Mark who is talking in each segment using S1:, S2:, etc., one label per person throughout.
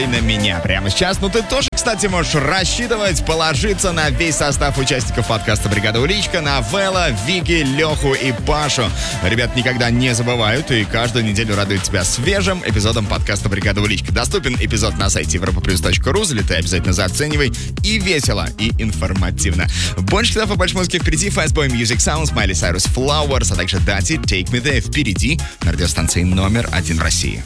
S1: и на меня прямо сейчас. Ну, ты тоже, кстати, можешь рассчитывать, положиться на весь состав участников подкаста «Бригада Уличка», на Вела, Вики, Леху и Пашу. Ребят никогда не забывают и каждую неделю радуют тебя свежим эпизодом подкаста «Бригада Уличка». Доступен эпизод на сайте europaplus.ru, залетай, обязательно заоценивай. И весело, и информативно. Больше хитов и больше музыки впереди. Fastboy Music Sounds, Miley Cyrus Flowers, а также Dati, Take Me There впереди на радиостанции номер 1 в России.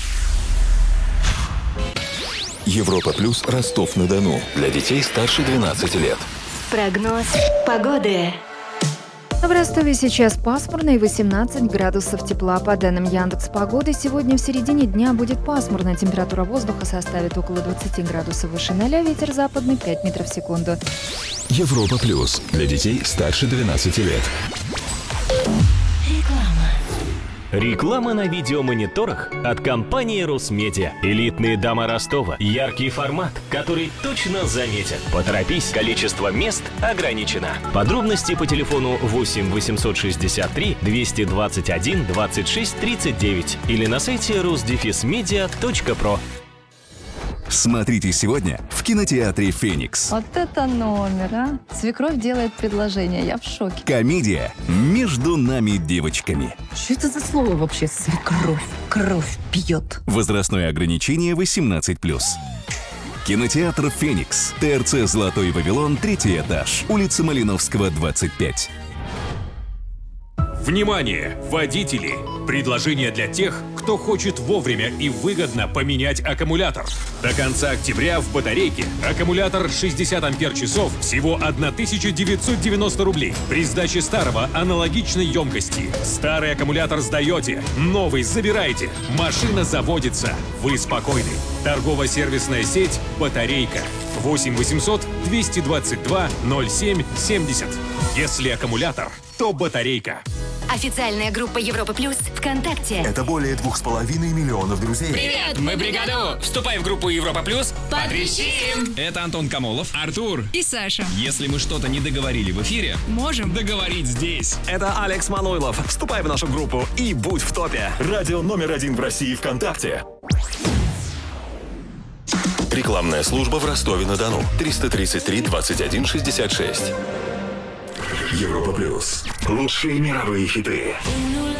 S2: Европа Плюс, Ростов-на-Дону. Для детей старше 12 лет.
S3: Прогноз погоды.
S4: В Ростове сейчас пасмурно и 18 градусов тепла. По данным Яндекс.Погоды, сегодня в середине дня будет пасмурно. Температура воздуха составит около 20 градусов выше 0, ветер западный 5 метров в секунду.
S2: Европа Плюс. Для детей старше 12 лет.
S5: Реклама на видеомониторах от компании «Русмедиа». Элитные дома Ростова. Яркий формат, который точно заметен. Поторопись, количество мест ограничено. Подробности по телефону 8 863 221 26 39 или на сайте rusdefismedia.pro.
S2: Смотрите сегодня в кинотеатре «Феникс».
S6: Вот это номер, а! Свекровь делает предложение, я в шоке.
S2: Комедия «Между нами девочками».
S6: Что это за слово вообще, свекровь? Кровь пьет.
S2: Возрастное ограничение 18+. Кинотеатр «Феникс». ТРЦ «Золотой Вавилон», 3-й этаж. Улица Малиновского, 25.
S7: Внимание, водители! Предложение для тех, кто хочет вовремя и выгодно поменять аккумулятор. До конца октября в батарейке аккумулятор 60 ампер-часов всего 1990 рублей. При сдаче старого аналогичной емкости. Старый аккумулятор сдаете, новый забираете. Машина заводится. Вы спокойны. Торгово-сервисная сеть «Батарейка». 8 800 222 07 70. Если аккумулятор, то батарейка.
S3: Официальная группа Европа Плюс ВКонтакте.
S8: Это более 2,5 миллионов друзей.
S9: Привет, мы Бригаду! Вступай в группу Европа Плюс. Потрещим!
S10: Это Антон Камолов, Артур
S11: и Саша.
S10: Если мы что-то не договорили в эфире,
S11: можем
S10: договорить здесь.
S12: Это Алекс Мануйлов. Вступай в нашу группу и будь в топе.
S8: Радио номер 1 в России ВКонтакте.
S2: Рекламная служба в Ростове-на-Дону. 333 21 66.
S8: Европа Плюс. Лучшие мировые хиты.